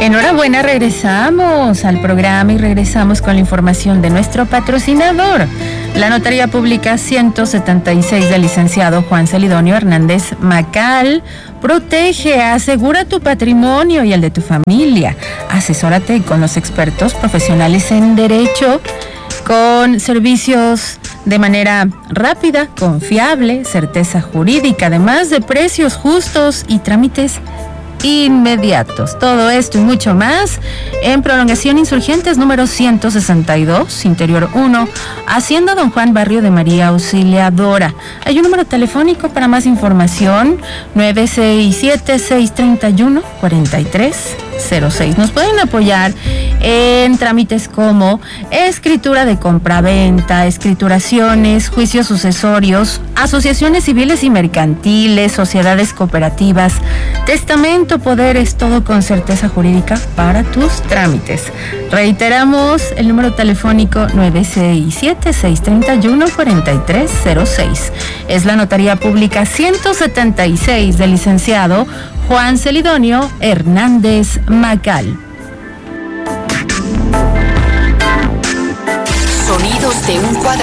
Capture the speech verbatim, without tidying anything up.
Enhorabuena, regresamos al programa y regresamos con la información de nuestro patrocinador. La Notaría Pública ciento setenta y seis del licenciado Juan Celidonio Hernández Macal protege, asegura tu patrimonio y el de tu familia. Asesórate con los expertos profesionales en derecho, con servicios de manera rápida, confiable, certeza jurídica, además de precios justos y trámites inmediatos. Todo esto y mucho más en Prolongación Insurgentes número ciento sesenta y dos, Interior uno, Hacienda Don Juan, Barrio de María Auxiliadora. Hay un número telefónico para más información, nueve seis siete, seis tres uno, cuatro tres cero seis. Nos pueden apoyar en trámites como escritura de compraventa, escrituraciones, juicios sucesorios, asociaciones civiles y mercantiles, sociedades cooperativas, testamento, poderes, todo con certeza jurídica para tus trámites. Reiteramos el número telefónico nueve seis siete, seis tres uno, cuatro tres cero seis. Es la Notaría Pública ciento setenta y seis del licenciado Juan Celidonio Hernández Macal. Sonidos de un cuadro.